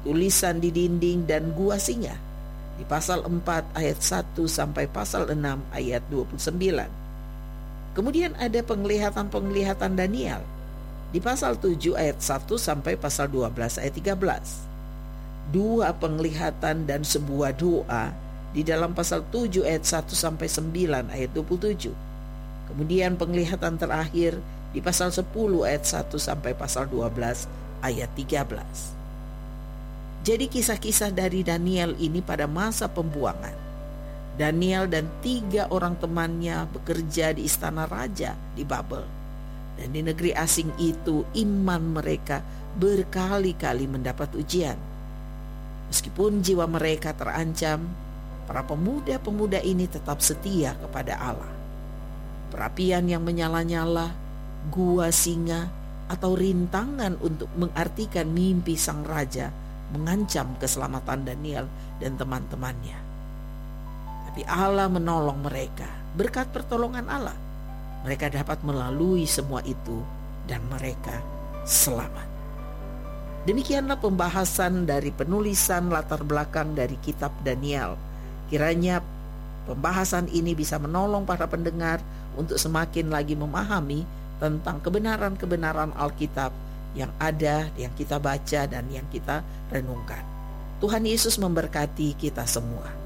tulisan di dinding dan gua singa di pasal 4 ayat 1 sampai pasal 6 ayat 29. Kemudian ada penglihatan-penglihatan Daniel di pasal 7 ayat 1 sampai pasal 12 ayat 13. 2 penglihatan dan sebuah doa di dalam pasal 7 ayat 1 sampai 9 ayat 27. Kemudian penglihatan terakhir di pasal 10 ayat 1 sampai pasal 12 ayat 13. Jadi kisah-kisah dari Daniel ini pada masa pembuangan. Daniel dan 3 orang temannya bekerja di istana raja di Babel. Dan di negeri asing itu iman mereka berkali-kali mendapat ujian. Meskipun jiwa mereka terancam, para pemuda-pemuda ini tetap setia kepada Allah. Perapian yang menyala-nyala, gua singa, atau rintangan untuk mengartikan mimpi sang raja mengancam keselamatan Daniel dan teman-temannya. Tapi Allah menolong mereka. Berkat pertolongan Allah, mereka dapat melalui semua itu dan mereka selamat. Demikianlah pembahasan dari penulisan latar belakang dari kitab Daniel. Kiranya pembahasan ini bisa menolong para pendengar untuk semakin lagi memahami tentang kebenaran-kebenaran Alkitab yang ada, yang kita baca dan yang kita renungkan. Tuhan Yesus memberkati kita semua.